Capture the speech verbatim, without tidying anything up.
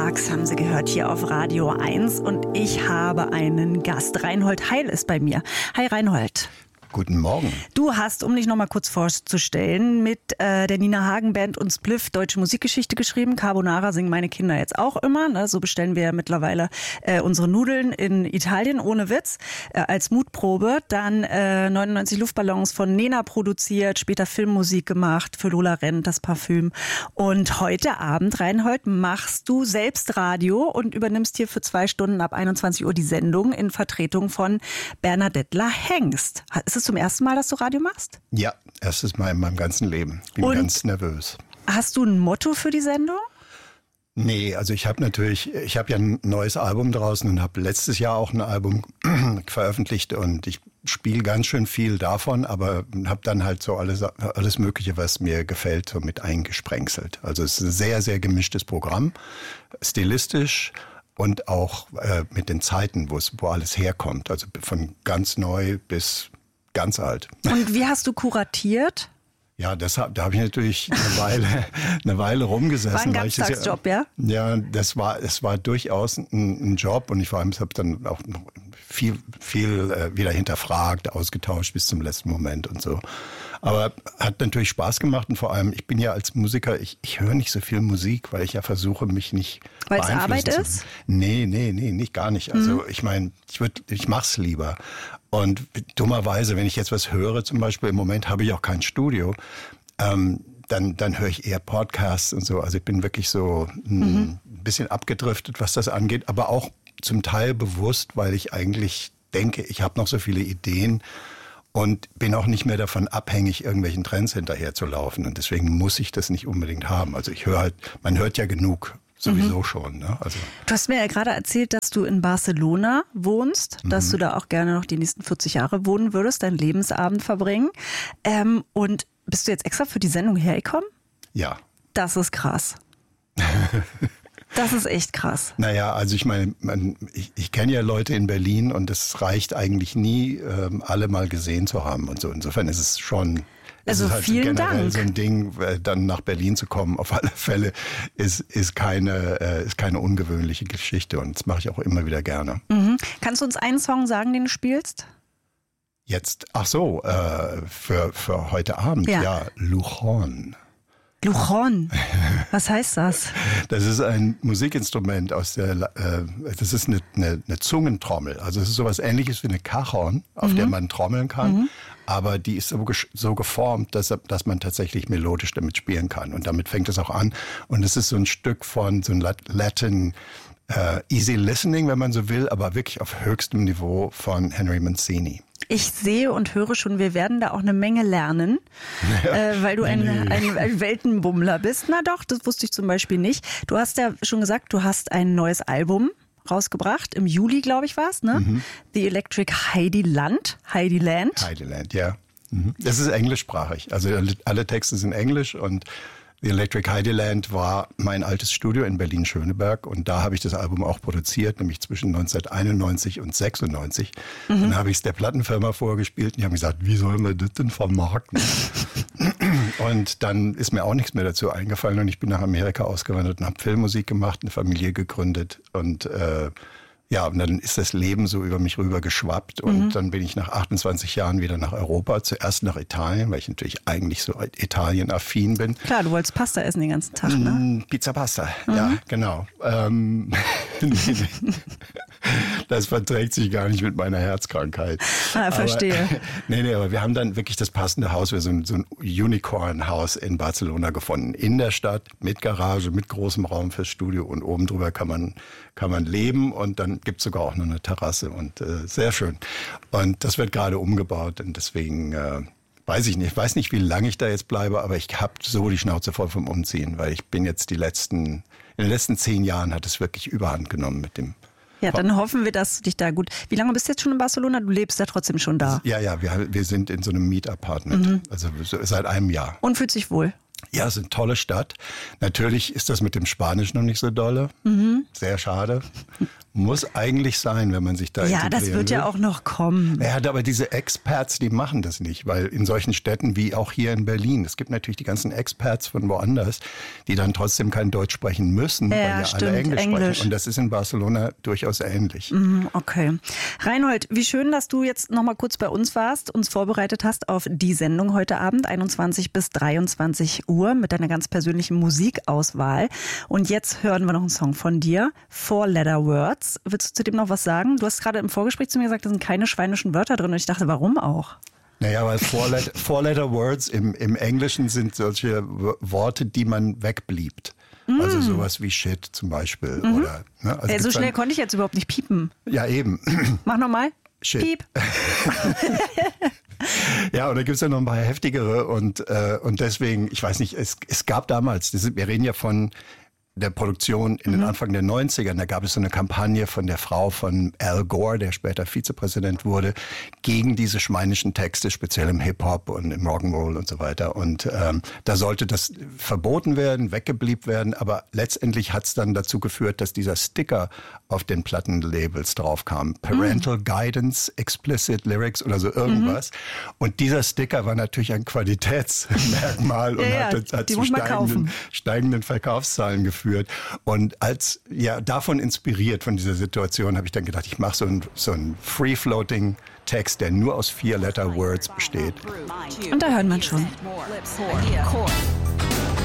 Parks haben Sie gehört hier auf Radio eins und ich habe einen Gast. Reinhold Heil ist bei mir. Hi Reinhold. Guten Morgen. Du hast, um dich noch mal kurz vorzustellen, mit äh, der Nina Hagen Band und Spliff deutsche Musikgeschichte geschrieben. Carbonara singen meine Kinder jetzt auch immer. Ne? So bestellen wir ja mittlerweile äh, unsere Nudeln in Italien, ohne Witz, äh, als Mutprobe. Dann äh, neunundneunzig Luftballons von Nena produziert, später Filmmusik gemacht für Lola Rent, das Parfüm. Und heute Abend, Reinhold, machst du selbst Radio und übernimmst hier für zwei Stunden ab einundzwanzig Uhr die Sendung in Vertretung von Bernadette Hengst. Ist es zum ersten Mal, dass du Radio machst? Ja, erstes Mal in meinem ganzen Leben. Bin Und ganz nervös. Hast du ein Motto für die Sendung? Nee, also ich habe natürlich, ich habe ja ein neues Album draußen und habe letztes Jahr auch ein Album veröffentlicht und ich spiele ganz schön viel davon, aber habe dann halt so alles, alles Mögliche, was mir gefällt, so mit eingesprenkselt. Also es ist ein sehr, sehr gemischtes Programm, stilistisch und auch äh, mit den Zeiten, wo es, wo alles herkommt. Also von ganz neu bis ganz alt. Und wie hast du kuratiert? Ja, deshalb, da habe ich natürlich eine Weile, eine Weile rumgesessen. War ein Ganztagsjob, ja? Ja, das war, es war durchaus ein, ein Job und ich vor allem habe dann auch noch viel, viel äh, wieder hinterfragt, ausgetauscht bis zum letzten Moment und so. Aber hat natürlich Spaß gemacht und vor allem, ich bin ja als Musiker, ich, ich höre nicht so viel Musik, weil ich ja versuche, mich nicht Weil es beeinflussen Arbeit zu. ist? Nee, nee, nee, nicht gar nicht. Also mhm. ich meine, ich würd, ich mach's lieber. Und dummerweise, wenn ich jetzt was höre, zum Beispiel im Moment habe ich auch kein Studio, ähm, dann, dann höre ich eher Podcasts und so. Also ich bin wirklich so mhm. ein bisschen abgedriftet, was das angeht, aber auch zum Teil bewusst, weil ich eigentlich denke, ich habe noch so viele Ideen und bin auch nicht mehr davon abhängig, irgendwelchen Trends hinterher zu laufen. Und deswegen muss ich das nicht unbedingt haben. Also ich höre halt, man hört ja genug. Sowieso mhm. schon. Ne? Also. Du hast mir ja gerade erzählt, dass du in Barcelona wohnst, mhm. dass du da auch gerne noch die nächsten vierzig Jahre wohnen würdest, deinen Lebensabend verbringen. Ähm, und bist du jetzt extra für die Sendung hergekommen? Ja. Das ist krass. Das ist echt krass. Naja, also ich meine, man, ich, ich kenne ja Leute in Berlin und es reicht eigentlich nie, ähm, alle mal gesehen zu haben und so. Insofern ist es schon... Also es ist halt vielen generell Dank. So ein Ding, dann nach Berlin zu kommen, auf alle Fälle, ist, ist, keine, äh, ist keine ungewöhnliche Geschichte und das mache ich auch immer wieder gerne. Mhm. Kannst du uns einen Song sagen, den du spielst? Jetzt, ach so, äh, für, für heute Abend, ja, ja Luchon. Luchon, was heißt das? Das ist ein Musikinstrument aus der, äh, das ist eine, eine, eine Zungentrommel. Also es ist sowas Ähnliches wie eine Cajon, auf mhm. der man trommeln kann. Mhm. Aber die ist so, so geformt, dass, dass man tatsächlich melodisch damit spielen kann. Und damit fängt es auch an. Und es ist so ein Stück von so ein Latin äh, Easy Listening, wenn man so will, aber wirklich auf höchstem Niveau von Henry Mancini. Ich sehe und höre schon, wir werden da auch eine Menge lernen, ja, äh, weil du ein, nee. ein, ein Weltenbummler bist. Na doch, das wusste ich zum Beispiel nicht. Du hast ja schon gesagt, du hast ein neues Album rausgebracht. Im Juli, glaube ich, war es, ne? Mhm. The Electric Heidiland. Heidiland. Heidiland, ja. Mhm. Das ist englischsprachig. Also alle Texte sind englisch und The Electric Heidiland war mein altes Studio in Berlin-Schöneberg und da habe ich das Album auch produziert, nämlich zwischen neunzehnhunderteinundneunzig und sechsundneunzig. Mhm. Dann habe ich es der Plattenfirma vorgespielt und die haben gesagt, wie sollen wir das denn vermarkten? Und dann ist mir auch nichts mehr dazu eingefallen und ich bin nach Amerika ausgewandert und habe Filmmusik gemacht, eine Familie gegründet und äh, ja, und dann ist das Leben so über mich rüber geschwappt und mhm. dann bin ich nach achtundzwanzig Jahren wieder nach Europa, zuerst nach Italien, weil ich natürlich eigentlich so Italien-affin bin. Klar, du wolltest Pasta essen den ganzen Tag, ne? Pizza Pasta, mhm. ja, genau. Ähm, das verträgt sich gar nicht mit meiner Herzkrankheit. Ah, verstehe. Aber, nee, nee, aber wir haben dann wirklich das passende Haus, wir so ein, so ein Unicorn-Haus in Barcelona gefunden, in der Stadt, mit Garage, mit großem Raum fürs Studio und oben drüber kann man, kann man leben und dann gibt es sogar auch noch eine Terrasse und äh, sehr schön. Und das wird gerade umgebaut und deswegen äh, weiß ich nicht, ich weiß nicht, wie lange ich da jetzt bleibe, aber ich habe so die Schnauze voll vom Umziehen, weil ich bin jetzt die letzten, in den letzten zehn Jahren hat es wirklich Überhand genommen mit dem. Ja, dann hoffen wir, dass du dich da gut... Wie lange bist du jetzt schon in Barcelona? Du lebst ja trotzdem schon da. Ja, ja, wir, wir sind in so einem Mietapartment, mhm. also seit einem Jahr. Und fühlt sich wohl? Ja, es ist eine tolle Stadt. Natürlich ist das mit dem Spanisch noch nicht so dolle. Mhm. Sehr schade. Muss eigentlich sein, wenn man sich da Ja, das wird will. ja auch noch kommen. Ja, aber diese Expats, die machen das nicht, weil in solchen Städten wie auch hier in Berlin, es gibt natürlich die ganzen Expats von woanders, die dann trotzdem kein Deutsch sprechen müssen, Ja, weil ja stimmt, alle Englisch, Englisch sprechen. Und das ist in Barcelona durchaus ähnlich. Mhm, okay. Reinhold, wie schön, dass du jetzt noch mal kurz bei uns warst, uns vorbereitet hast auf die Sendung heute Abend, einundzwanzig bis dreiundzwanzig Uhr, mit deiner ganz persönlichen Musikauswahl. Und jetzt hören wir noch einen Song von dir, Four Letter Words. Willst du zu dem noch was sagen? Du hast gerade im Vorgespräch zu mir gesagt, da sind keine schweinischen Wörter drin. Und ich dachte, warum auch? Naja, weil Four-Letter Four-Letter Words im, im Englischen sind solche W- Worte, die man wegbliebt. Mm. Also sowas wie Shit zum Beispiel. Mhm. Oder, ne? Also äh, so schnell konnte ich jetzt überhaupt nicht piepen. Ja, eben. Mach nochmal. Shit. Piep. Ja, und da gibt es ja noch ein paar heftigere. Und, äh, und deswegen, ich weiß nicht, es, es gab damals, das ist, wir reden ja von der Produktion in den Anfang der neunziger, da gab es so eine Kampagne von der Frau von Al Gore, der später Vizepräsident wurde, gegen diese schweinischen Texte, speziell im Hip-Hop und im Rock'n'Roll und so weiter. Und ähm, da sollte das verboten werden, weggeblieben werden, aber letztendlich hat es dann dazu geführt, dass dieser Sticker auf den Plattenlabels drauf kam. Parental mm. Guidance, Explicit Lyrics oder so irgendwas. Mhm. Und dieser Sticker war natürlich ein Qualitätsmerkmal und ja, hat, hat zu steigenden, steigenden Verkaufszahlen geführt. Und als ja davon inspiriert von dieser Situation habe ich dann gedacht, ich mache so einen so ein Free-Floating Text, der nur aus vier Letter Words besteht. Und da hört man schon.